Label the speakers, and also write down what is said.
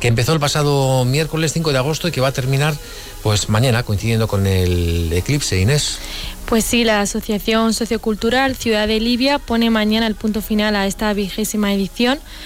Speaker 1: que empezó el pasado miércoles 5 de agosto y que va a terminar pues mañana, coincidiendo con el eclipse, Inés.
Speaker 2: Pues sí, la Asociación Sociocultural Ciudad de Libia pone mañana el punto final a esta 20ª edición.